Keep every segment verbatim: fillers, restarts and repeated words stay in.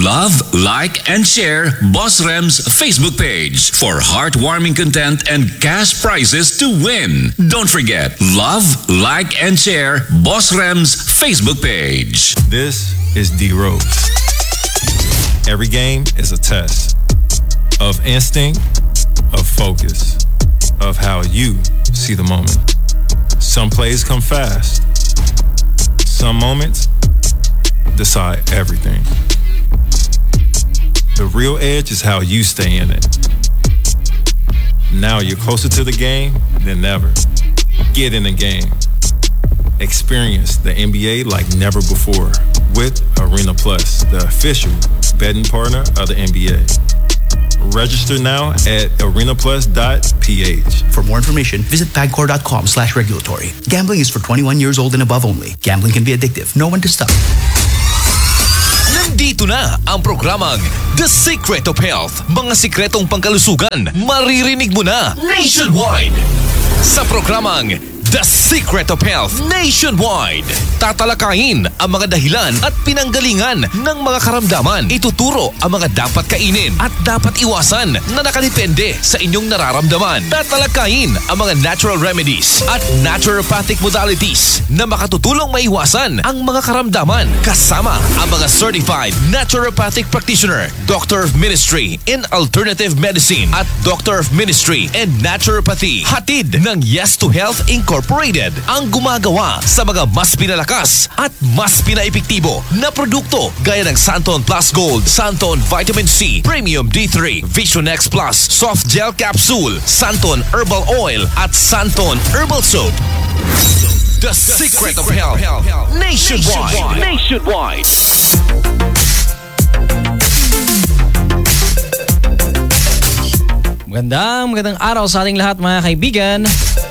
Love, like, and share Boss Rem's Facebook page for heartwarming content and cash prizes to win. Don't forget, love, like, and share Boss Rem's Facebook page. This is D Rose. Every game is a test of instinct, of focus, of how you see the moment. Some plays come fast. Some moments decide everything. The real edge is how you stay in it. Now you're closer to the game than ever. Get in the game. Experience the N B A like never before with Arena Plus, the official betting partner of the N B A. Register now at arena plus dot p h. For more information, visit pagcor.com slash regulatory. Gambling is for twenty-one years old and above only. Gambling can be addictive. Know when to stop. Nandito na ang programang The Secret of Health. Mga sikretong pangkalusugan, maririnig mo na nationwide. Sa programang The Secret of Health Nationwide, tatalakayin ang mga dahilan at pinanggalingan ng mga karamdaman. Ituturo ang mga dapat kainin at dapat iwasan na nakadepende sa inyong nararamdaman. Tatalakayin ang mga natural remedies at naturopathic modalities na makatutulong maiwasan ang mga karamdaman. Kasama ang mga certified naturopathic practitioner, Doctor of Ministry in Alternative Medicine at Doctor of Ministry in Naturopathy. Hatid ng Yes to Health Incorporated. Incorporated ang gumagawa sa mga mas pinalakas at mas pinaepektibo na produkto gaya ng Santon Plus Gold, Santon Vitamin C, Premium D three, Vision X Plus, Soft Gel Capsule, Santon Herbal Oil at Santon Herbal Soap. The, the Secret, Secret of Health, health. Nationwide. Nationwide. Magandang, magandang araw sa ating lahat mga kaibigan.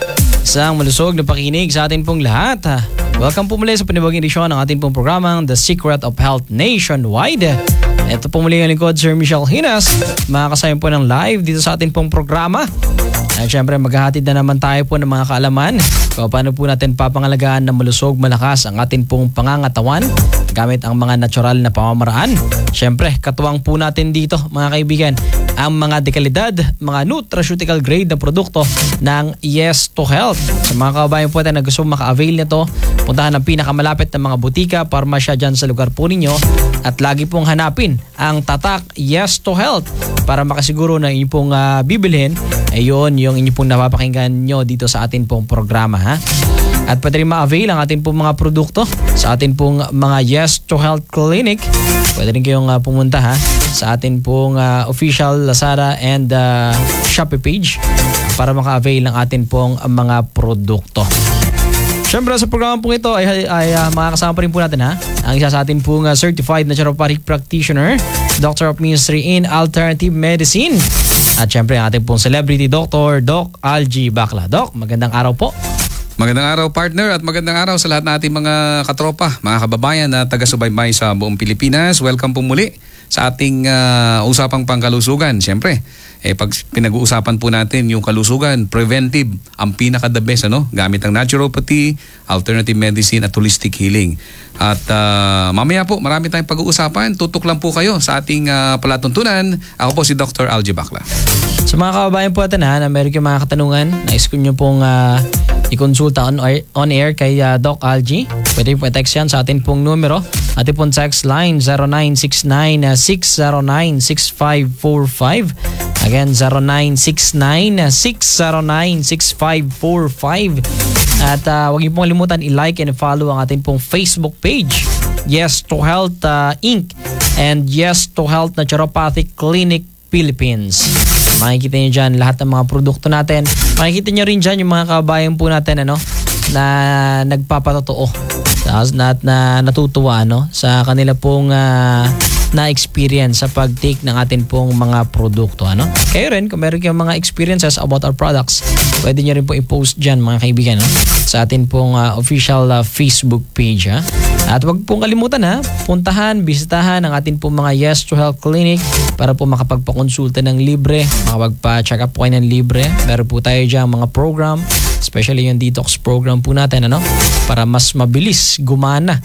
Isang malusog na pakinig sa atin pong lahat. Welcome po muli sa panibagong edisyon ng ating pong programang The Secret of Health Nationwide. Ito po muli ang lingkod, Sir Michelle Hinas. Makakasama po ng live dito sa ating pong programa. At syempre maghahatid na naman tayo po ng mga kaalaman kung paano po natin papangalagaan na malusog, malakas ang ating pong pangangatawan gamit ang mga natural na pamamaraan. Syempre, katuwang po natin dito mga kaibigan ang mga dekalidad, mga nutraceutical grade na produkto ng Yes to Health. Sa mga kababayan po natin na gusto maka-avail nito, puntahan ang pinakamalapit na mga butika, parmasya dyan sa lugar po ninyo at lagi pong hanapin ang tatak Yes to Health para makasiguro na inyo pong uh, bibilhin ayun yung inyo pong napapakinggan nyo dito sa atin pong programa, ha? At pwede rin ma-avail ang ating pong mga produkto sa atin pong mga Yes to Health Clinic. Pwede rin kayong uh, pumunta ha sa atin pong uh, official Lazada and uh, Shopee page para maka-avail ng atin pong uh, mga produkto. Siyempre sa programa pong ito ay, ay uh, makakasama pa rin po natin ha ang isa sa atin pong uh, certified naturopathic practitioner, Doctor of Ministry in Alternative Medicine. At siyempre ang ating pong celebrity doctor, Doc Algie Bacla. Doc, magandang araw po. Magandang araw partner at magandang araw sa lahat nating mga katropa, mga kababayan na taga-subaybay sa buong Pilipinas. Welcome po muli sa ating uh, usapang pangkalusugan. Siyempre, eh, pag pinag-uusapan po natin yung kalusugan, preventive, ang pinaka-the best, ano? Gamit ang naturopathy, alternative medicine at holistic healing. At uh, mamaya po, marami tayong pag-uusapan. Tutok lang po kayo sa ating uh, palatuntunan. Ako po si Doctor Algie Bacla. Sa mga kababayan po natin ha, na meron kayong mga katanungan, nais ko nyo pong uh, i-consulta on air, on air kay uh, Doc Algie. Pwede po i-text yan sa atin pong numero. Atin pong text line zero nine six nine six zero nine six five four five. Again, zero nine six nine six zero nine six five four five. At uh, huwag niyo pong kalimutan i-like and follow ang atin pong Facebook page, Yes to Health uh, Incorporated and Yes to Health Naturopathic Clinic Philippines. Makikita nyo dyan lahat ng mga produkto natin. Makikita nyo rin dyan yung mga kabayan po natin ano, na nagpapatotoo na, na natutuwa ano, sa kanila pong uh, na-experience sa pag-take ng atin pong mga produkto. Ano? Kayo rin, kung meron kayong mga experiences about our products, pwede nyo rin po i-post dyan mga kaibigan no? Sa atin pong uh, official uh, Facebook page. Ha? At wag pong kalimutan ha, puntahan, bisitahan ang atin pong mga Yes to Health Clinic para po makapagpakonsulta ng libre, makapagpa-check up po kayo ng libre. Meron po tayo dyan mga program, especially yung detox program po natin ano, para mas mabilis gumana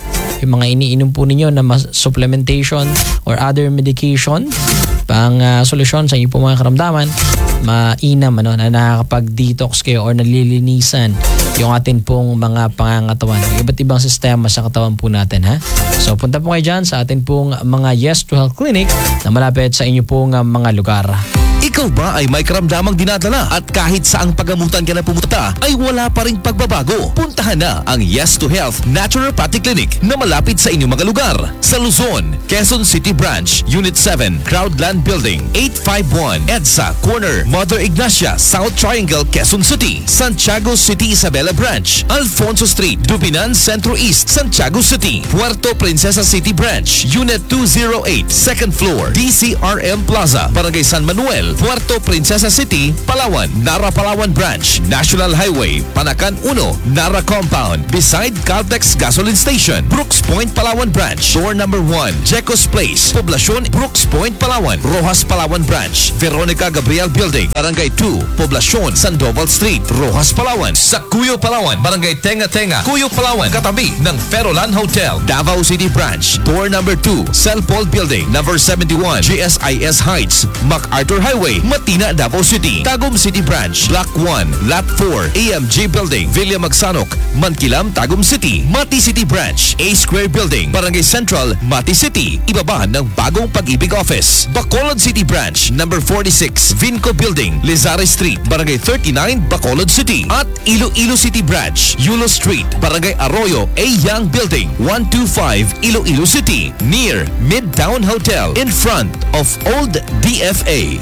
yung mga iniinom po ninyo na mas- supplementation or other medication, pang uh, solusyon sa inyo po mga karamdaman, mainam ano, na nakakapag-detox kayo or nalilinisan yung atin pong mga pangangatawan, iba't ibang sistema sa katawan po natin, ha. So punta po kayo dyan sa atin pong mga Yes to Health Clinic na malapit sa inyo pong uh, mga lugar. Ikaw ba ay may karamdamang dinadala at kahit saang pagamutan ka na pumunta ay wala pa ring pagbabago? Puntahan na ang Yes to Health Naturopathic Clinic na malapit sa inyong mga lugar. Sa Luzon, Quezon City Branch, Unit seven, Crowdland Building, eight five one, EDSA, Corner, Mother Ignacia, South Triangle, Quezon City. Santiago City Isabela Branch, Alfonso Street, Dubinan Centro East, Santiago City. Puerto Princesa City Branch, Unit two oh eight, second floor, D C R M Plaza, Barangay San Manuel, Puerto Princesa City, Palawan. Nara Palawan Branch, National Highway, Panacan one, Nara Compound, beside Caltex Gasoline Station. Brooks Point Palawan Branch, door number one, Jecos Place, Poblacion, Brooks Point Palawan. Rojas Palawan Branch, Veronica Gabriel Building, Barangay two, Poblacion, Sandoval Street, Rojas Palawan. Sa Cuyo Palawan, Barangay Tenga Tenga, Cuyo Palawan, katabi ng Ferolan Hotel. Davao City Branch, door number two, Celpol Building, number seventy-one, G S I S Heights, MacArthur Highway, Matina, Davao City. Tagum City Branch, Block one, Lot four, A M G Building, Villa Magsanok, Mankilam, Tagum City. Mati City Branch, A Square Building, Barangay Central, Mati City. Ibaba ng bagong Pag-ibig Office. Bacolod City Branch, number forty-six, Vinco Building, Lizare Street, Barangay thirty-nine, Bacolod City. At Iloilo City Branch, Yulo Street, Barangay Arroyo, A Young Building, one twenty-five, Iloilo City. Near Midtown Hotel, in front of Old D F A.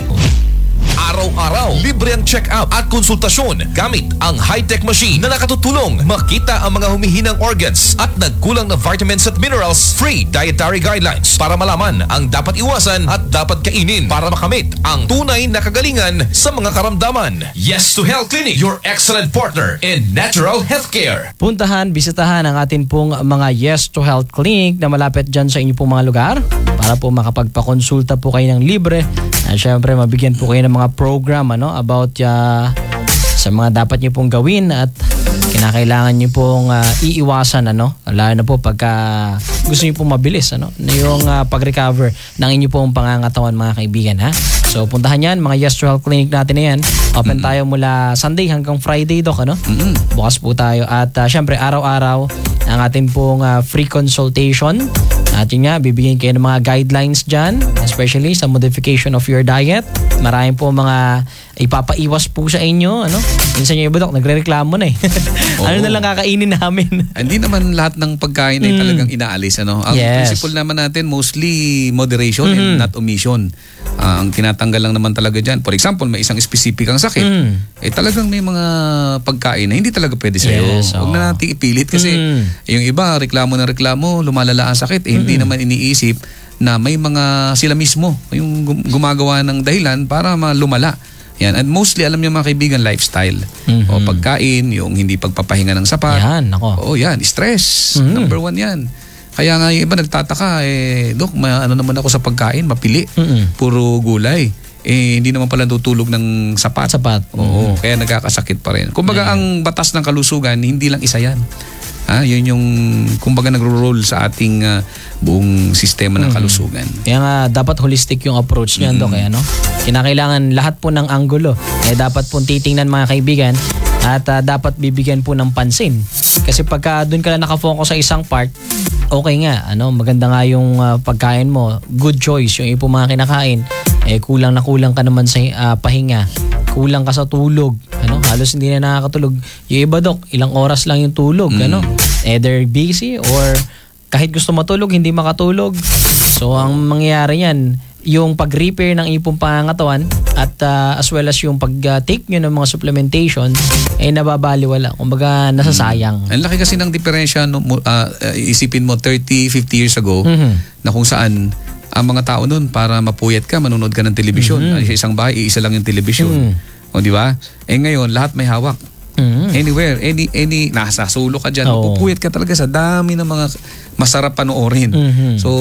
Araw-araw, libre ang check-up at konsultasyon gamit ang high-tech machine na nakatutulong makita ang mga humihinang organs at nagkulang na vitamins at minerals. Free dietary guidelines para malaman ang dapat iwasan at dapat kainin para makamit ang tunay na kagalingan sa mga karamdaman. Yes to Health Clinic, your excellent partner in natural healthcare. Puntahan, bisitahan ang atin pong mga Yes to Health Clinic na malapit dyan sa inyo pong mga lugar para po makapagpakonsulta po kayo ng libre at syempre mabigyan po kayo ng mga program ano about uh, sa mga dapat niyo pong gawin at kinakailangan niyo pong uh, iiwasan ano, lalo na po pagka gusto niyo pong mabilis ano, yung uh, pag-recover ng inyo pong pangangatawan mga kaibigan, ha. So puntahan yan, mga Yes to Health Clinic natin na yan. Open mm-hmm. tayo mula Sunday hanggang Friday, Doc, ano? Mm-hmm. Bukas po tayo at uh, syempre araw-araw ang atin pong uh, free consultation. At yun nga, bibigyan kayo ng mga guidelines dyan, especially sa modification of your diet. Maraming po mga ipapaiwas po sa inyo. Ano? Minsan yung iba, Dok, nagre-reklamo na eh. Ano na lang kakainin namin? Hindi naman lahat ng pagkain ay talagang inaalis. Ano? Ang yes. principle naman natin, mostly moderation mm-hmm. and not omission. Uh, ang tinatanggal lang naman talaga dyan. For example, may isang specific ang sakit. Mm. Eh talagang may mga pagkain na hindi talaga pwede sa'yo. Yes, Huwag oh. na natin ipilit kasi mm. yung iba, reklamo na reklamo, lumalala ang sakit. Eh, hindi naman iniisip na may mga sila mismo yung gumagawa ng dahilan para malumala. Yan. And mostly, alam niyo mga kaibigan, lifestyle. Mm-hmm. O pagkain, yung hindi pagpapahinga ng sapat. Yan, ako. Oo, yan. Stress. Mm-hmm. Number one yan. Kaya nga yung iba nagtataka, eh, Dok, ma- ano naman ako sa pagkain, mapili. Mm-hmm. Puro gulay. Eh, hindi naman pala tutulog ng sapat. Sapat. Oo, mm-hmm. Kaya nagkakasakit pa rin. Kumbaga, mm-hmm. ang batas ng kalusugan, hindi lang isa yan. Ha, yun yung kumbaga nagro-roll sa ating uh, buong sistema ng kalusugan. Mm-hmm. Kaya nga dapat holistic yung approach niyan, mm-hmm. Dok, kaya no? Kinakailangan lahat po ng anggulo. Eh dapat po titingnan mga kaibigan at uh, dapat bibigyan po ng pansin. Kasi pagka doon ka lang nakafocus sa isang part, okay nga, ano, maganda nga yung uh, pagkain mo, good choice yung ipo mga kinakain. Eh kulang na kulang ka naman sa uh, pahinga. Kulang ka sa tulog, ano? Halos hindi na nakakatulog. Yung iba, Dok, ilang oras lang yung tulog, mm. ano? Either busy or kahit gusto matulog, hindi makatulog. So, ang mangyayari yan, yung pag-repair ng ipong pangangatawan at uh, as well as yung pag-take nyo ng mga supplementation, eh nababaliwala. Kumbaga, nasasayang. Mm. Ang laki kasi ng diferensya, no, uh, isipin mo, thirty, fifty years ago, mm-hmm. na kung saan ang mga tao noon para mapuyat ka, manonood ka ng telebisyon. Mm-hmm. Sa isang bahay, iisa lang yung telebisyon. Mm-hmm. O di ba? Eh ngayon, lahat may hawak. Mm-hmm. Anywhere, any, any, nasa sulok ka dyan, oh. Pupuyat ka talaga sa dami ng mga masarap panoorin. Mm-hmm. So,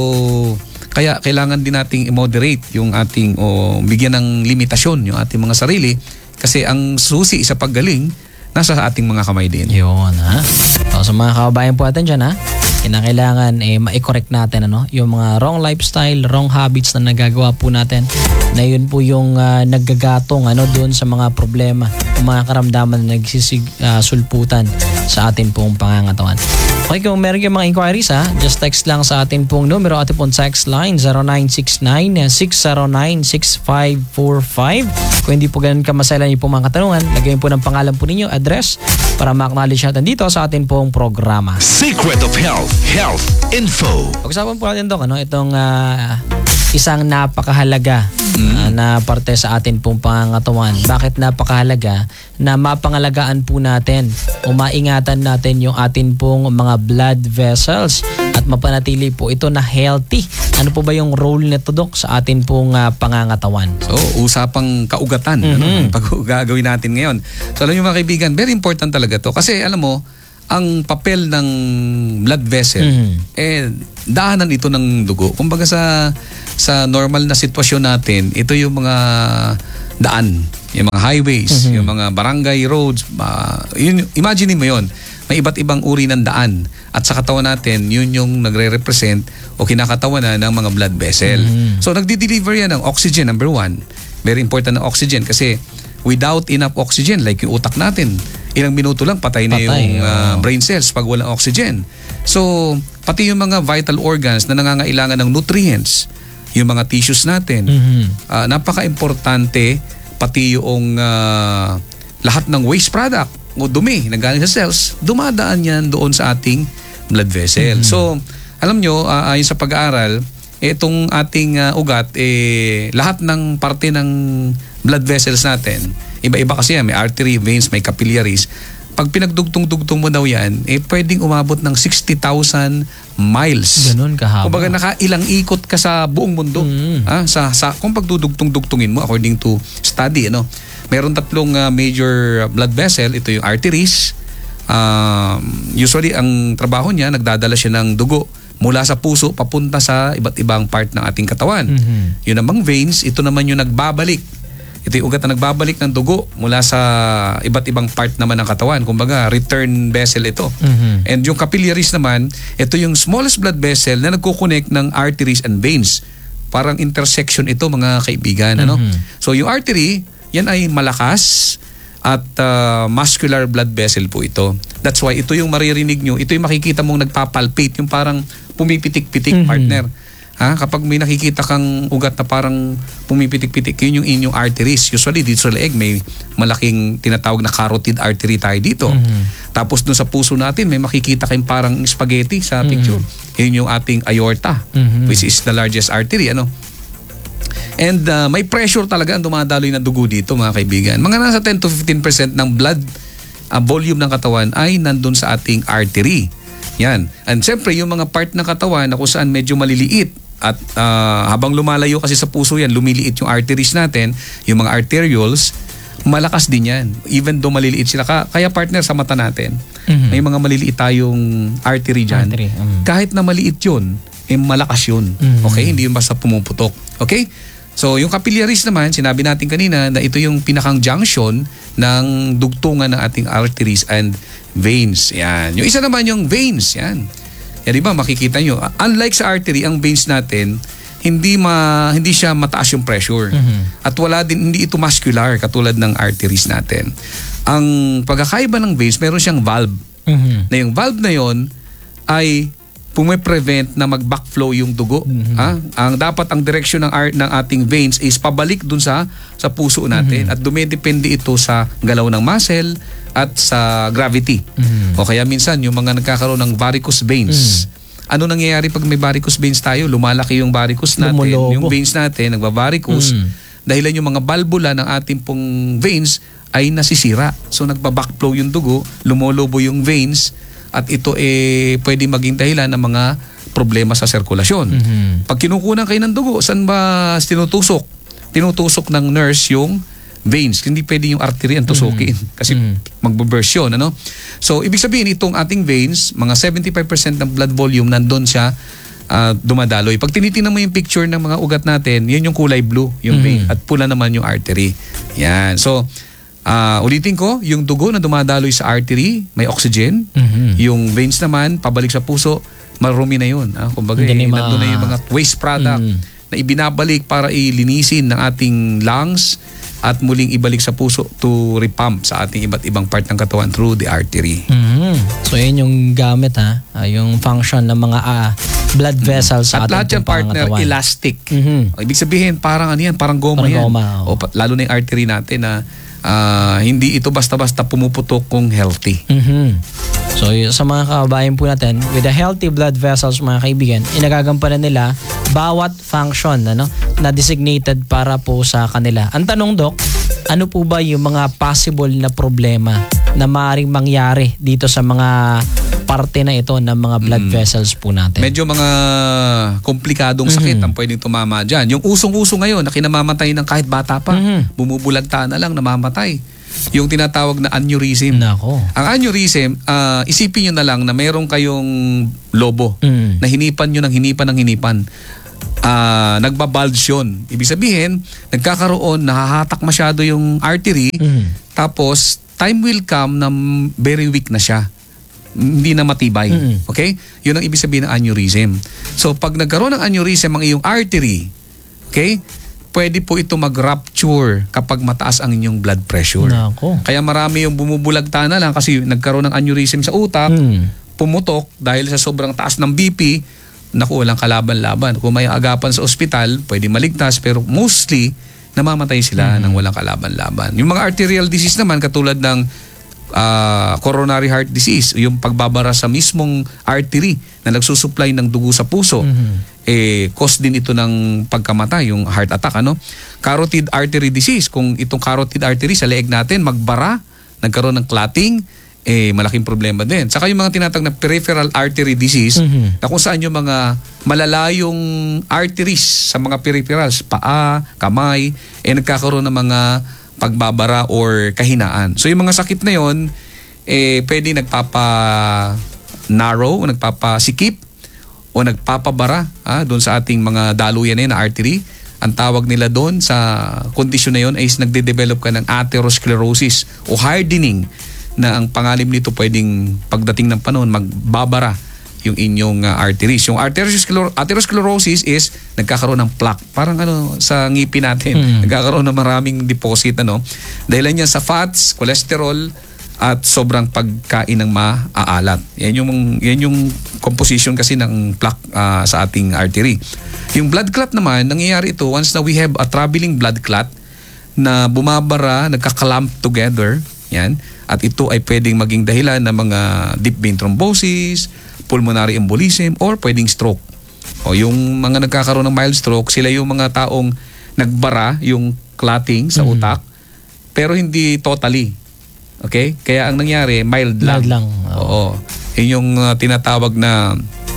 kaya kailangan din nating i-moderate yung ating, o bigyan ng limitasyon yung ating mga sarili kasi ang susi sa paggaling, nasa ating mga kamay din. Yun, ha? So, sa mga kababayan po natin dyan, ha? kinakailangan eh, ma-correct natin ano, yung mga wrong lifestyle, wrong habits na nagagawa po natin, na yun po yung uh, naggagatong ano, doon sa mga problema, mga karamdaman na nagsisulputan uh, sa atin pong pangangatawan. Okay, kung meron kayong mga inquiries ha, just text lang sa atin pong numero, atin pong text line zero nine six nine, six zero nine, six five four five. Kung hindi po ganun kamasailan yung pong mga katanungan, lagyan po ng pangalan po ninyo, address, para ma-acknowledge natin dito sa atin pong programa. Secret of Health, Health Info. Pag-usapan po natin, Dok, ano, itong uh, isang napakahalaga mm. uh, na parte sa atin pong pangangatawan. Bakit napakahalaga? Na mapangalagaan po natin o maingatan natin yung atin pong mga blood vessels at mapanatili po ito na healthy. Ano po ba yung role nito, Dok, sa atin pong uh, pangangatawan? So, usapang kaugatan. Mm-hmm. Ano, pag gagawin natin ngayon. So, alam nyo mga kaibigan, very important talaga to. Kasi alam mo, ang papel ng blood vessel, mm-hmm. eh, daanan ito ng dugo. Kumbaga sa sa normal na sitwasyon natin, ito yung mga daan, yung mga highways, mm-hmm. yung mga barangay roads. Uh, yun, imagine mo yon, may iba't ibang uri ng daan. At sa katawan natin, yun yung nagre-represent o kinakatawan na ng mga blood vessel. Mm-hmm. So, nagdi-deliver yan ng oxygen, number one. Very important na oxygen kasi without enough oxygen, like yung utak natin, ilang minuto lang patay na patay, yung uh, brain cells pag walang oxygen. So, pati yung mga vital organs na nangangailangan ng nutrients, yung mga tissues natin, mm-hmm. uh, napaka-importante, pati yung uh, lahat ng waste product o dumi na galing sa cells, dumadaan yan doon sa ating blood vessel. Mm-hmm. So, alam nyo, uh, ayon sa pag-aaral, itong ating uh, ugat, eh, lahat ng parte ng blood vessels natin, iba-iba kasi yan, may artery, veins, may capillaries. Pag pinagdugtong-dugtong mo daw yan, eh pwedeng umabot ng sixty thousand miles. Ganun kahaba. Kumbaga nakailang ikot ka sa buong mundo. Mm. Ah, sa, sa, kung pagdudugtong-dugtungin mo, according to study, ano, meron tatlong uh, major blood vessel. Ito yung arteries. Uh, usually, ang trabaho niya, nagdadala siya ng dugo mula sa puso papunta sa iba't ibang part ng ating katawan. Mm-hmm. Yun namang veins, ito naman yung nagbabalik. Ito yung ugat na nagbabalik ng dugo mula sa iba't ibang part naman ng katawan. Kumbaga, return vessel ito. Mm-hmm. And yung capillaries naman, ito yung smallest blood vessel na nagkukonect ng arteries and veins. Parang intersection ito, mga kaibigan. Mm-hmm. Ano? So yung artery, yan ay malakas at uh, muscular blood vessel po ito. That's why ito yung maririnig nyo, ito yung makikita mong nagpapalpate, yung parang pumipitik-pitik, mm-hmm. partner. Ha? Kapag may nakikita kang ugat na parang pumipitik-pitik, yun yung inyong arteries. Usually dito sa leeg may malaking tinatawag na carotid artery tayo dito. Mm-hmm. Tapos dun sa puso natin may makikita kayong parang spaghetti sa picture. Mm-hmm. Yun yung ating aorta, mm-hmm. which is the largest artery. Ano? And uh, may pressure talaga ang dumadaloy na dugo dito, mga kaibigan. Mga nasa ten to fifteen percent ng blood uh, volume ng katawan ay nandun sa ating artery. Yan. And siyempre, yung mga part ng katawan na kung saan medyo maliliit at uh, habang lumalayo kasi sa puso yan, lumiliit yung arteries natin, yung mga arterioles, malakas din yan. Even though maliliit sila. Kaya partner, sa mata natin, mm-hmm. may mga maliliit tayong artery dyan. Artery. Mm-hmm. Kahit na maliit yun, eh malakas yun. Mm-hmm. Okay? Hindi yun basta pumuputok. Okay? So, yung capillaries naman, sinabi natin kanina na ito yung pinakang junction ng dugtungan ng ating arteries and veins. Yan. Yung isa naman yung veins. Yan. Yan, di ba? Makikita nyo. Unlike sa artery, ang veins natin, hindi ma hindi siya mataas yung pressure. Mm-hmm. At wala din, hindi ito muscular katulad ng arteries natin. Ang pagkakaiba ng veins, meron siyang valve. Mm-hmm. Na yung valve na yon ay pume-prevent na mag-backflow yung dugo. Mm-hmm. Ha? Ang dapat ang direksyon ng art ng ating veins is pabalik dun sa sa puso natin. Mm-hmm. At dumedepende ito sa galaw ng muscle at sa gravity. Mm-hmm. O kaya minsan yung mga nagkakaroon ng varicose veins. Mm-hmm. Ano nangyayari pag may varicose veins tayo? Lumalaki yung varicose natin. Lumulobo. Yung veins natin, nagbavaricose. Mm-hmm. Dahilan yung mga valvula ng ating pong veins ay nasisira. So nagba-backflow yung dugo, lumolobo yung veins, at ito eh pwede maging dahilan ng mga problema sa sirkulasyon. Mm-hmm. Pag kinukunan kayo ng dugo, saan ba tinutusok? Tinutusok ng nurse yung veins. Hindi pwede yung artery ang tusukin. Mm-hmm. Kasi mm-hmm. magbe-burst yun. Ano? So, ibig sabihin, itong ating veins, mga seventy-five percent ng blood volume, nandun siya uh, dumadaloy. Pag tinitingnan mo yung picture ng mga ugat natin, yun yung kulay blue, yung mm-hmm. vein. At pula naman yung artery. Yan. So, Uh, ulitin ko, yung dugo na dumadaloy sa artery, may oxygen. Mm-hmm. Yung veins naman, pabalik sa puso, marumi na yun. Ah. Kumbaga, Hindi eh, na nandun ma- na yung mga waste product Mm. na ibinabalik para ilinisin ng ating lungs at muling ibalik sa puso to repump sa ating iba't ibang part ng katawan through the artery. Mhm. So yun yung gamit ha, Ah, yung function ng mga ah, blood vessels sa At ating lahat yung pong partner, pangangatawan. elastic. Mhm. O, ibig sabihin, parang ano yan, parang goma Parang yan. goma, oo. O, pa- lalo na yung artery natin na ah, hindi ito basta-basta pumuputok kung healthy. Mhm. So y- sa mga kababayan po natin, with the healthy blood vessels mga kaibigan, inagagampanan nila bawat function ano, na designated para po sa kanila. Ang tanong, Dok, ano po ba yung mga possible na problema na maaaring mangyari dito sa mga parte na ito ng mga blood vessels po natin? Medyo mga komplikadong sakit ang pwedeng tumama dyan. Yung usong-uso ngayon na kinamamatay ng kahit bata pa, Mhm. bumubulagta na lang, namamatay. Yung tinatawag na aneurysm. Nako. Ang aneurysm, ah, isipin nyo na lang na meron kayong lobo Mm. na hinipan nyo ng hinipan ng hinipan. Ah, nagbabulge yun. Ibig sabihin, nagkakaroon, nahahatak masyado yung artery, Mhm. tapos time will come na very weak na siya. Hindi na matibay. Mm-mm. Okay? Yun ang ibig sabihin ng aneurysm. So, pag nagkaroon ng aneurysm ang iyong artery, okay, pwede po ito mag-rupture kapag mataas ang inyong blood pressure. Nako. Kaya marami yung bumubulagta na lang kasi nagkaroon ng aneurysm sa utak, Mm. pumutok dahil sa sobrang taas ng B P, naku, walang kalaban-laban. Kung may agapan sa ospital, pwede maligtas, pero mostly, namamatay sila ng walang kalaban-laban. Yung mga arterial disease naman, katulad ng ah, coronary heart disease, yung pagbabara sa mismong artery na nagsusupply ng dugo sa puso, eh, cause din ito ng pagkamatay, yung heart attack. Ano? Carotid artery disease, kung itong carotid artery sa leeg natin, magbara, nagkaroon ng clotting, eh, malaking problema din. Saka yung mga tinatawag na peripheral artery disease, Mhm. na kung saan yung mga malalayong arteries sa mga peripherals, paa, kamay, eh nagkakaroon ng mga pagbabara or kahinaan. So yung mga sakit na yon, eh, pwede nagpapa-narrow, nagpapasikip, o nagpapabara ah, doon sa ating mga daluyan na yun, na artery. Ang tawag nila doon sa kondisyon na yun ay is nagde-develop ka ng atherosclerosis o hardening, na ang pangalim nito pwedeng pagdating ng panahon magbabara yung inyong uh, arteries. Yung atheroscler- atherosclerosis is nagkakaroon ng plaque. Parang ano sa ngipin natin. Hmm. Nagkakaroon ng maraming deposit. Ano? Dahilan yan sa fats, cholesterol, at sobrang pagkain ng maaalat. Yan yung, yan yung composition kasi ng plaque uh, sa ating artery. Yung blood clot naman, nangyayari ito once na we have a traveling blood clot na bumabara, nagkakalamp together. Yan. At ito ay pwedeng maging dahilan ng mga deep vein thrombosis, pulmonary embolism, or pwedeng stroke. O yung mga nagkakaroon ng mild stroke, sila yung mga taong nagbara yung clotting sa utak, pero hindi totally. Okay? Kaya ang nangyari, mild lang. Mild lang, Oo. Yun yung uh, tinatawag na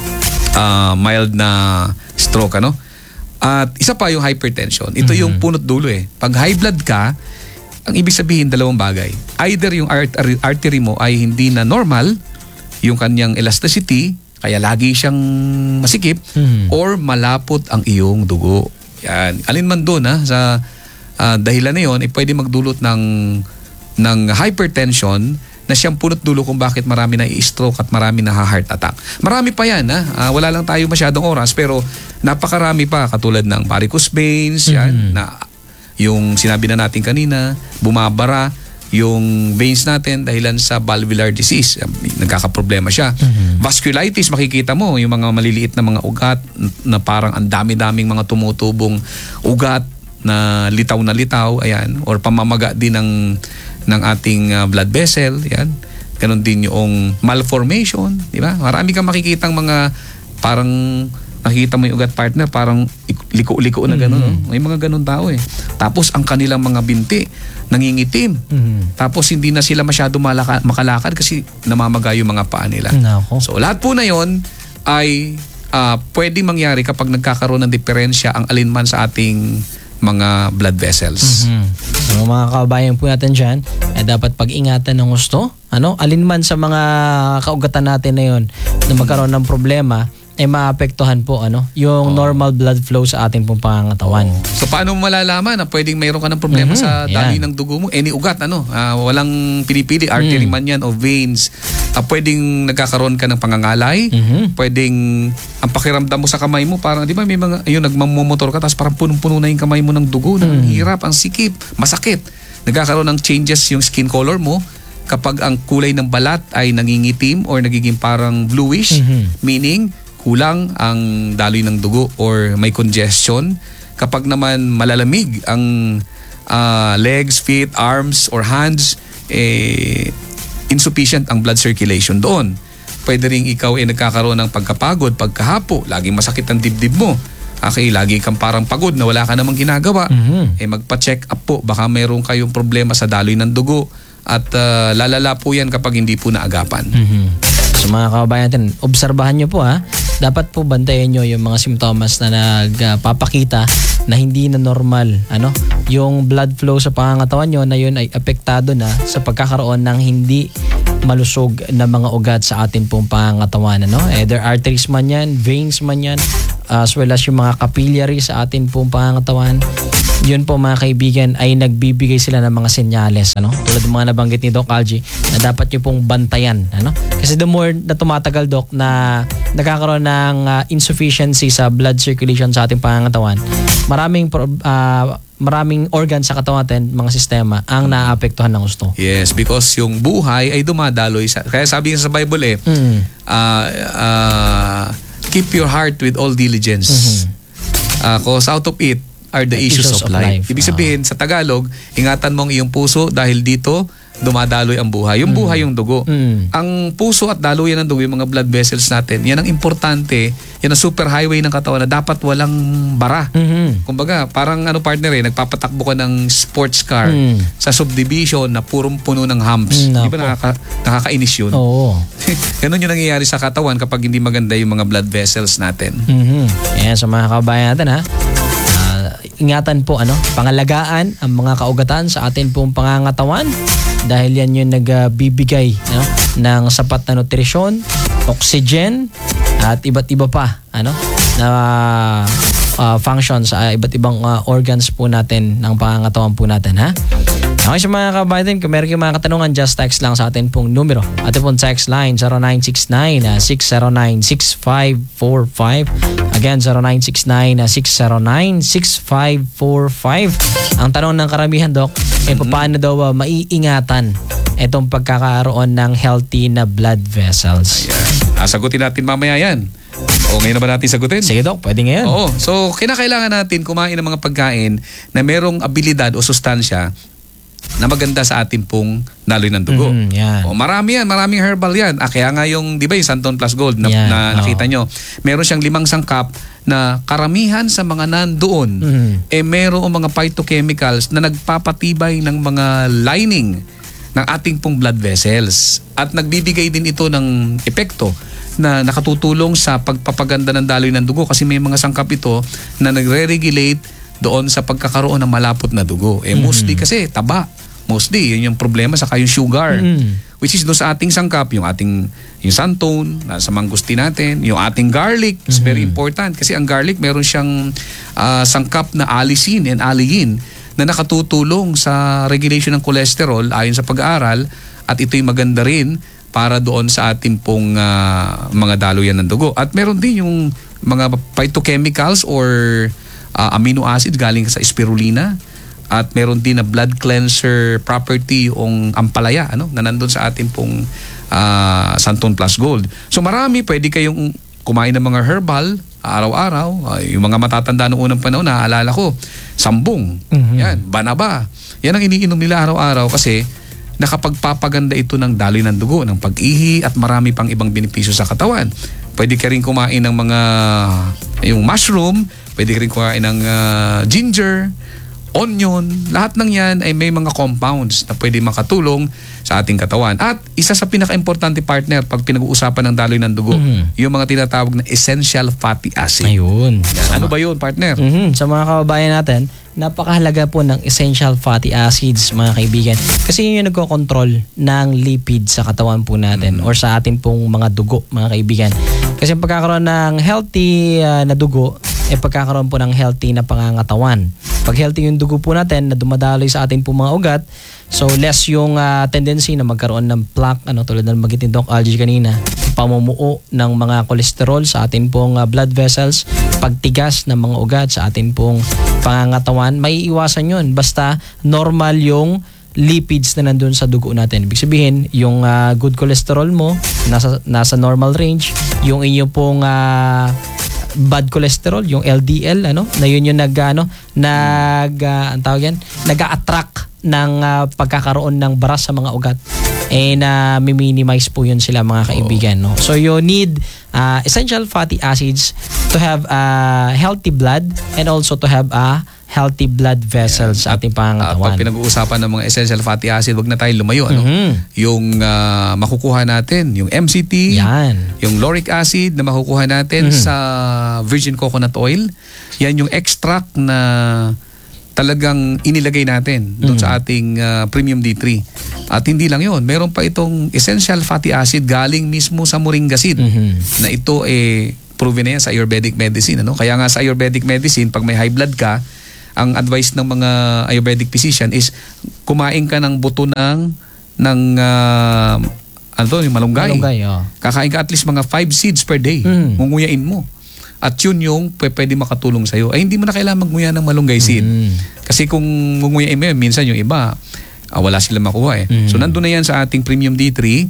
uh, mild na stroke, ano? At isa pa yung hypertension. Ito yung punot dulo eh. Pag high blood ka, ang ibig sabihin dalawang bagay. Either yung art- artery mo ay hindi na normal, yung kanyang elasticity, kaya lagi siyang masikip, Mhm. or malapot ang iyong dugo. Yan. Alin man doon ha, sa ah, dahilan na yun, eh, pwede magdulot ng, ng hypertension na siyang punot dulo kung bakit marami na i-stroke at marami na heart attack. Marami pa yan. Ha? Ah, wala lang tayo masyadong oras, pero napakarami pa, katulad ng varicose veins, yan, na yung sinabi na natin kanina, bumabara yung veins natin dahilan sa valvular disease. Nagkakaproblema siya. Vasculitis, makikita mo yung mga maliliit na mga ugat na parang ang dami-daming mga tumutubong ugat na litaw na litaw, ayan, or pamamaga din ng ng ating uh, blood vessel, yan. Ganon din yung malformation, di ba? Marami kang makikitang mga parang nakikita mo yung ugat partner, parang liko-liko na gano'n. Mm-hmm. No? May mga gano'n tao eh. Tapos ang kanilang mga binti, nangingitim. Mhm. Tapos hindi na sila masyado malaka- makalakad kasi namamaga yung mga paa nila. Nako. So lahat po na yon ay uh, pwedeng mangyari kapag nagkakaroon ng diferensya ang alinman sa ating mga blood vessels. Mhm. So mga kababayan po natin dyan, eh, dapat pag-ingatan ng gusto. Ano? Alin man sa mga kaugatan natin na yun na magkaroon ng problema, eh maapektuhan po ano, yung normal blood flow sa ating pong pangangatawan. So paano mo malalaman na pwedeng mayroon ka ng problema Mhm, sa daloy yan. ng dugo mo? Any ugat, ano? Ah, walang pinipili, artery man yan o veins. Ah, pwedeng nagkakaroon ka ng pangangalay. Mhm. Pwedeng ang pakiramdam mo sa kamay mo, parang di ba may mga, ayun, nagmamomotor ka tapos parang punong-puno na yung kamay mo ng dugo. Ang hirap, ang sikip, masakit. Nagkakaroon ng changes yung skin color mo kapag ang kulay ng balat ay nangingitim or nagiging parang bluish, Mhm. meaning kulang ang daloy ng dugo or may congestion. Kapag naman malalamig ang ah, legs, feet, arms, or hands, eh, insufficient ang blood circulation doon. Pwede rin ikaw ay nagkakaroon ng pagkapagod, pagkahapo, laging masakit ang dibdib mo. Okay, lagi kang parang pagod na wala ka namang ginagawa. Mhm. Eh magpa-check up po, baka mayroon kayong problema sa daloy ng dugo at ah, lalala po yan kapag hindi po naagapan. Mhm. So mga kababayan natin, obserbahan nyo po ha. Dapat po bantayan nyo yung mga simptomas na nagpapakita na hindi na normal. Ano? Yung blood flow sa pangangatawan nyo na yun ay apektado na sa pagkakaroon ng hindi malusog na mga ugat sa atin pong pangangatawan. Ano? Either arteries man yan, veins man yan, as well as yung mga capillary sa atin pong pangangatawan. Yun po mga kaibigan ay nagbibigay sila ng mga senyales, ano? Tulad ng mga nabanggit ni Doc Algie na dapat nyo pong bantayan, ano? Kasi the more na tumatagal, Doc, na nagkakaroon ng uh, insufficiency sa blood circulation sa ating pangangatawan, maraming pro- uh, maraming organs sa katawan natin, mga sistema, ang naaapektuhan ng gusto. Yes, because yung buhay ay dumadaloy sa, kaya sabi nga sa Bible eh, Mm. ah, ah, keep your heart with all diligence. Ah, cause out of it are the issues, of, life. Ibig sabihin, sa Tagalog, ingatan mo ang iyong puso dahil dito dumadaloy ang buhay. Yung buhay yung dugo. Mm. Ang puso at daluyan ng dugo, yung mga blood vessels natin, yan ang importante, yan ang super highway ng katawan na dapat walang bara. Mhm. Kumbaga, parang ano partner eh, nagpapatakbo ka ng sports car Mm. sa subdivision na purong puno ng humps. Mm, Di ba nako. nakaka, nakakainis yun? Oo. Ganun yung nangyayari sa katawan kapag hindi maganda yung mga blood vessels natin. Mhm. Yan sa mga kabayan natin ha. Ah, ingatan po ano, pangalagaan ang mga kaugatan sa atin pong pangangatawan dahil yan yung nagbibigay ano, ng sapat na nutrisyon, oxygen at iba't iba pa ano na ah, functions sa iba't ibang ah, organs po natin ng pangangatawan po natin ha. Okay sa mga kabayan, kung meron kayong mga katanungan, just text lang sa atin pong numero. Atin pong text line zero nine six nine, six zero nine, six five four five. Again, zero nine six nine, six zero nine, six five four five. Ang tanong ng karamihan, Doc, eh paano daw uh, maiingatan itong pagkakaroon ng healthy na blood vessels? Yan. Ah, sagutin natin mamaya yan. O ngayon na ba natin sagutin? Sige, Doc, pwede ngayon. Oo. So, kinakailangan natin kumain ng mga pagkain na merong abilidad o sustansya na maganda sa ating pong daloy ng dugo. Mhm, yan. O, marami yan, maraming herbal yan. Ah, kaya nga yung, di ba yung Santon Plus Gold na, Yan, na nakita oo. nyo, meron siyang limang sangkap na karamihan sa mga nandoon, Mhm. eh merong mga phytochemicals na nagpapatibay ng mga lining ng ating pong blood vessels. At nagbibigay din ito ng epekto na nakatutulong sa pagpapaganda ng daloy ng dugo kasi may mga sangkap ito na nagre-regulate doon sa pagkakaroon ng malapot na dugo. Eh mostly kasi taba. Mostly, yun yung problema saka yung sugar. Mm. Which is doon sa ating sangkap, yung ating yung santon, sa mangustin natin, yung ating garlic is very important kasi ang garlic meron siyang ah, sangkap na allicin and allicin na nakatutulong sa regulation ng cholesterol ayon sa pag-aaral at ito'y maganda rin para doon sa ating pong ah, mga daluyan ng dugo. At meron din yung mga phytochemicals or ah, amino acids galing sa spirulina. At meron din na blood cleanser property yung ampalaya ano, na nandun sa ating pong ah, Santon Plus Gold. So marami, pwede kayong kumain ng mga herbal araw-araw. Ay, yung mga matatanda noong unang panahon, naaalala ko, sambong, Mhm. yan, banaba. Yan ang iniinom nila araw-araw kasi nakapagpapaganda ito ng daloy ng dugo, ng pag-ihi at marami pang ibang benepisyo sa katawan. Pwede ka rin kumain ng mga yung mushroom, pwede ka rin kumain ng ah, ginger, onion, lahat ng yan ay may mga compounds na pwede makatulong sa ating katawan. At isa sa pinaka-importante partner pag pinag-uusapan ng daloy ng dugo, mm-hmm. yung mga tinatawag na essential fatty acid. Ayun. Yan. Ano ba yun, partner? Mm-hmm. Sa mga kababayan natin, napakahalaga po ng essential fatty acids, mga kaibigan. Kasi yun yung nagko-control ng lipid sa katawan po natin mm-hmm. or sa atin pong mga dugo, mga kaibigan. Kasi pagkakaroon ng healthy uh, na dugo, eh pagkakaroon po ng healthy na pangangatawan. Pag healthy yung dugo po natin na dumadaloy sa atin po mga ugat, so less yung uh, tendency na magkaroon ng plaque, ano, tulad ng magitin Doc Algie kanina, pamumuo ng mga kolesterol sa atin pong uh, blood vessels, pagtigas ng mga ugat sa atin pong pangangatawan, may iwasan yun. Basta normal yung lipids na nandun sa dugo natin. Ibig sabihin, yung uh, good cholesterol mo, nasa, nasa normal range, yung inyo pong uh, bad cholesterol, yung L D L, ano, na yun yung nag, ano, nag, uh, ang tawag yan, nag-a-attract ng uh, pagkakaroon ng baras sa mga ugat. Eh, na minimize po yun sila, mga kaibigan, no? So, you need uh, essential fatty acids to have a uh, healthy blood and also to have a healthy blood vessels yeah. sa ating pangangatawan. Uh, pag pinag-uusapan ng mga essential fatty acid, wag na tayo lumayo. Ano? Mm-hmm. Yung uh, makukuha natin, yung M C T, yan. Yung lauric acid na makukuha natin mm-hmm. sa virgin coconut oil, yan yung extract na talagang inilagay natin doon mm-hmm. sa ating uh, premium D three. At hindi lang yun, meron pa itong essential fatty acid galing mismo sa moringa seed mm-hmm. na ito eh proven na yan sa Ayurvedic medicine. Ano? Kaya nga sa Ayurvedic medicine, pag may high blood ka, ang advice ng mga Ayurvedic physician is kumain ka ng buto ng ng uh, ano to, yung malunggay. Malunggay, oh. Kakain ka at least mga five seeds per day. Mm. Ngunguyain mo. At yun yung pwede makatulong sa'yo. Ay hindi mo na kailangan magnguya ng malunggay seed. Mm. Kasi kung ngunguyain mo yun, minsan yung iba, ah, wala sila makuha eh. Mm. So nandun na yan sa ating premium D three.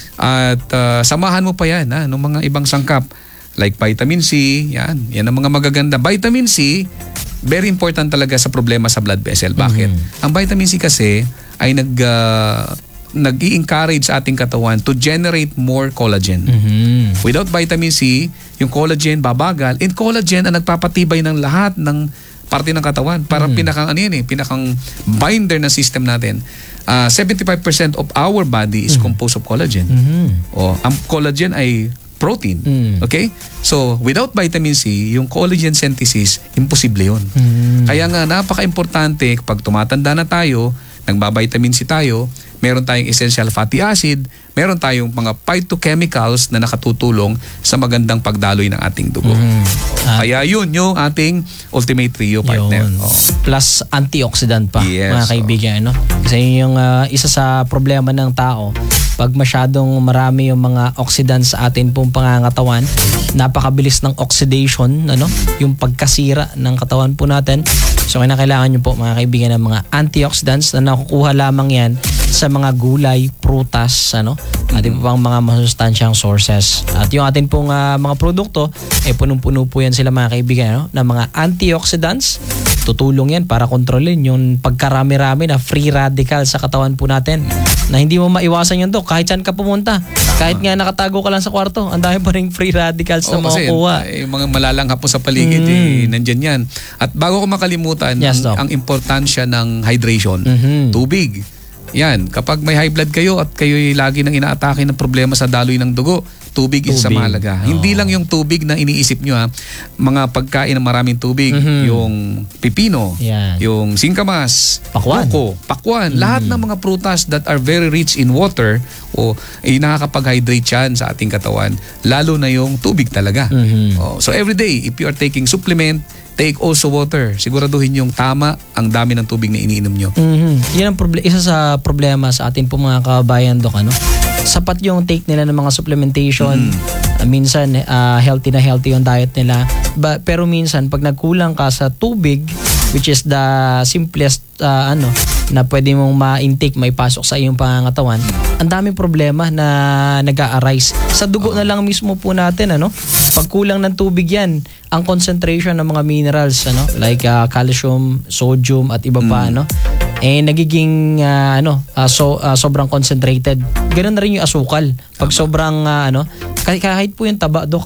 At uh, samahan mo pa yan ha, ng mga ibang sangkap. Like vitamin C, yan. Yan ang mga magaganda. Vitamin C, very important talaga sa problema sa blood vessel. Bakit? Mm-hmm. Ang vitamin C kasi ay nag uh, nag-i-encourage sa ating katawan to generate more collagen. Mm-hmm. Without vitamin C, yung collagen babagal. And collagen ang nagpapatibay ng lahat ng parte ng katawan. Parang mm-hmm. pinakang ano yan eh, pinakang binder na system natin. Uh, seventy-five percent of our body is mm-hmm. composed of collagen. Mm-hmm. O, ang collagen ay protein. Mm. Okay? So, without vitamin C, yung collagen synthesis, imposible yun. Mm. Kaya nga, napaka-importante kapag tumatanda na tayo, nagba-vitamin C tayo, meron tayong essential fatty acid, meron tayong mga phytochemicals na nakatutulong sa magandang pagdaloy ng ating dugo. Mm. Uh, Kaya yun yung ating ultimate trio, partner. Oh. Plus antioxidant pa, yes, mga kaibigan. Oh. No? Kasi yun yung uh, isa sa problema ng tao. Pag masyadong marami yung mga oxidants sa atin pong pangangatawan, napakabilis ng oxidation, ano? Yung pagkasira ng katawan po natin. So kailangan nyo po, mga kaibigan, ng mga antioxidants na nakukuha lamang yan sa mga gulay, prutas, ano? Ating pang mga masustansyang sources. At yung atin pong uh, mga produkto, eh punong-puno po yan sila, mga kaibigan, ano? Na mga antioxidants. Tutulong yan para kontrolin yung pagkarami-rami na free radical sa katawan po natin. Na hindi mo maiwasan yun to kahit saan ka pumunta. Kahit nga nakatago ka lang sa kwarto, ang dami pa rin free radicals na makukuha. Yung mga malalanghap po sa paligid, mm. eh, nandyan yan. At bago ko makalimutan, yes, ang, ang importansya ng hydration. Mm-hmm. Tubig. Yan, kapag may high blood kayo at kayo'y lagi nang inaatake ng problema sa daloy ng dugo, tubig, tubig. is sa mahalaga. Oh. Hindi lang yung tubig na iniisip nyo ha, mga pagkain ng maraming tubig, mm-hmm. yung pipino, yan. Yung singkamas, pakwan, buko, pakwan, mm-hmm. lahat ng mga prutas that are very rich in water o eh, nakakapag-hydrate yan sa ating katawan, lalo na yung tubig talaga. Mm-hmm. Oh, so every day, if you are taking supplement, take also water. Siguraduhin yung tama ang dami ng tubig na iniinom nyo. Mm-hmm. Yan ang proble- isa sa problema sa atin po mga kabayan, Dok. Ano? Sapat yung take nila ng mga supplementation. Mm. Uh, minsan, uh, healthy na healthy yung diet nila. Ba- pero minsan, pag nagkulang ka sa tubig, which is the simplest uh, ano na pwede mong ma-intake, may pasok sa iyong pangangatawan, ang daming problema na nag-a-arise. Sa dugo na lang mismo po natin, ano? Pag kulang ng tubig yan, ang concentration ng mga minerals, ano, like uh, calcium, sodium at iba pa, mm. ano, eh nagiging uh, ano, uh, so uh, sobrang concentrated. Ganoon na rin yung asukal. Pag sobrang uh, ano, kahit, kahit po yung taba, Dok, ano,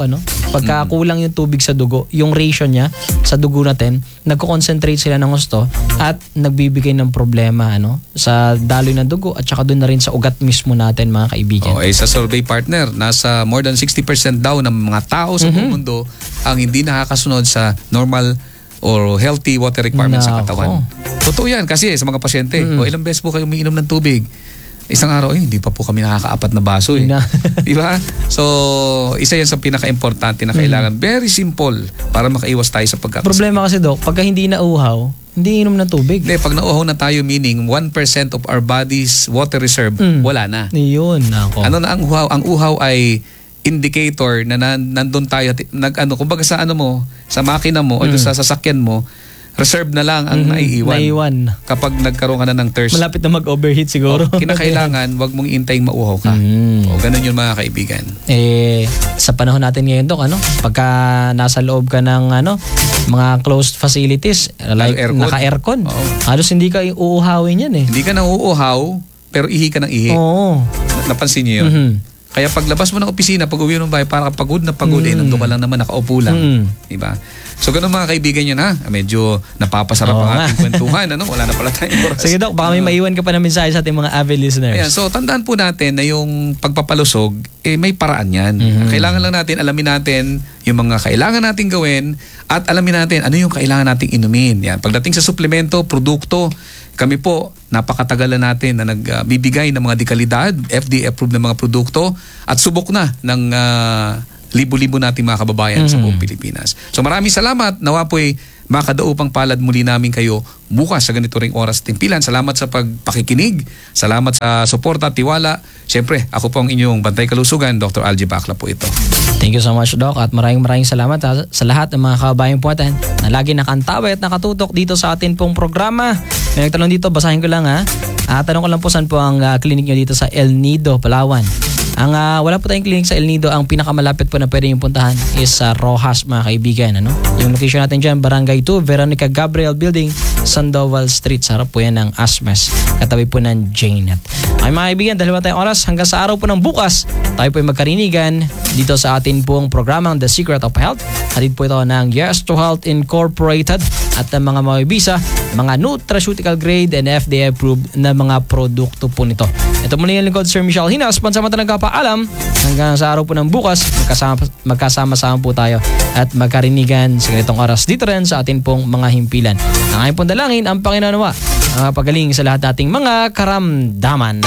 Pagka kulang yung tubig sa dugo, yung ratio niya sa dugo natin, nagko-concentrate sila ng gusto at nagbibigay ng problema ano sa daloy ng dugo at saka doon na rin sa ugat mismo natin, mga kaibigan. Oh, eh, sa survey partner, nasa more than sixty percent daw ng mga tao sa buong mundo ang hindi nakakasunod sa normal or healthy water requirements sa Nako. katawan. Totoo yan kasi sa mga pasyente, o ilang beses po kayo umiinom ng tubig? Isang araw, eh, hindi pa po kami nakakaapat na baso eh. Na. Di ba? So, isa yan sa pinaka-importante na kailangan. Very simple para makaiwas tayo sa pagkakasakit. Problema kasi, Dok, pagka hindi nauhaw, hindi inom ng tubig. Hindi, pag nauhaw na tayo, meaning one percent of our body's water reserve, Mm. wala na. Yun, nako. Ano na ang uhaw? Ang uhaw ay indicator na nan, nandun tayo, nag, ano, kumbaga sa ano mo, sa makina mo, o sa sasakyan mo, reserve na lang ang Mhm, naiiwan. naiwan. Kapag nagkaroon ka na ng thirst. Malapit na mag-overheat siguro. O, kinakailangan, wag mong intaying mauhaw ka. Mm. O, ganun yun mga kaibigan. Eh, sa panahon natin ngayon, Dok, ano? Pagka nasa loob ka ng ano, mga closed facilities, like Naka-aircon. naka-aircon, Oo. halos hindi ka uuhawin yan eh. Hindi ka nauuhaw, pero ihi ka ng ihi. Oo. Napansin niyo yun? Mhm. Kaya paglabas mo ng opisina, pag uwi mo ng bahay, parang pagod na pagod eh, nandun ka lang naman, nakaupo lang. Mm. Diba? So ganun mga kaibigan yun ha, medyo napapasarap Oo ang nga. ating kwentuhan, ano? Wala na pala tayong oras. Sige, Dok, baka may maiwan ka pa na mensahe sa ating mga avid listeners. Ayan, so tandaan po natin na yung pagpapalusog, eh may paraan yan. Mhm. Kailangan lang natin, alamin natin yung mga kailangan natin gawin at alamin natin ano yung kailangan nating inumin. Yan. Pagdating sa suplemento, produkto, kami po, napakatagal na natin na nagbibigay ng mga dekalidad, F D A-approved na mga produkto at subok na ng ah, libo-libo nating mga kababayan sa buong Pilipinas. So maraming salamat. Nawa po'y makadaupang palad muli namin kayo bukas sa ganito ring oras at timpilan. Salamat sa pagpakikinig. Salamat sa suporta at tiwala. Siyempre, ako po ang inyong Bantay Kalusugan, Doctor Algie Bacla po ito. Thank you so much, Doc, at maraming maraming salamat ha, sa lahat ng mga kababayan po natin na lagi nakantaway at nakatutok dito sa atin pong programa. May nagtanong dito, basahin ko lang ha. Ah, tanong ko lang po saan po ang uh, clinic nyo dito sa El Nido, Palawan. Ang uh, wala po tayong clinic sa El Nido, ang pinakamalapit po na pwede yung puntahan is sa uh, Rojas, mga kaibigan. Ano? Yung location natin dyan, Barangay two, Veronica Gabriel Building, Sandoval Street. Sa harap po yan ng Asmes, katabi po ng Janet. Ay mga kaibigan, dahil wala tayong oras, hanggang sa araw po ng bukas, tayo po ay magkarinigan dito sa atin pong programang The Secret of Health. Hatid po ito ng Yes to Health Incorporated at ng mga mabibisa, mga nutraceutical grade and F D A approved na mga produkto po nito. Ito muli yung lingkod, Sir Michelle Hinas, pansamantalang kapaalam. Hanggang sa araw po ng bukas, magkasama, magkasama-sama po tayo at magkarinigan sa ganitong oras dito rin sa atin pong mga himpilan. Ang aking pong dalangin, ang Panginoon nawa, ang pagaling sa lahat nating mga karamdaman.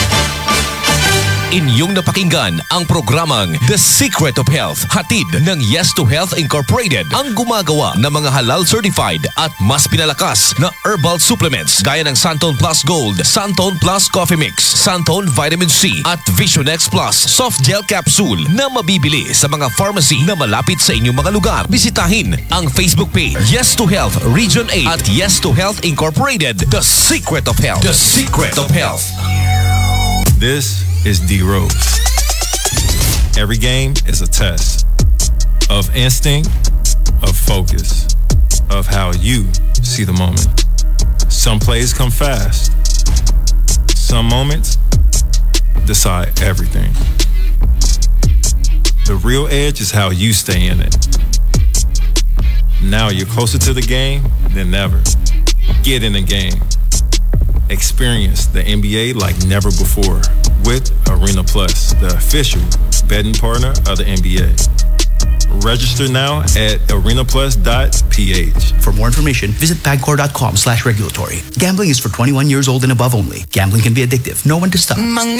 Inyong napakinggan ang programang The Secret of Health, hatid ng Yes to Health Incorporated, ang gumagawa ng mga halal certified at mas pinalakas na herbal supplements gaya ng Santon Plus Gold, Santon Plus Coffee Mix, Santon Vitamin C at Vision X Plus Soft Gel Capsule na mabibili sa mga pharmacy na malapit sa inyong mga lugar. Bisitahin ang Facebook page Yes to Health Region eight at Yes to Health Incorporated, The Secret of Health. The Secret of Health. This is D Rose. Every game is a test of instinct, of focus, of how you see the moment. Some plays come fast. Some moments decide everything. The real edge is how you stay in it. Now you're closer to the game than ever. Get in the game. Experience the N B A like never before with Arena Plus, the official betting partner of the N B A. Register now at arena plus dot p h. For more information, visit pagcor.com slash regulatory. Gambling is for twenty-one years old and above only. Gambling can be addictive. Know when to stop.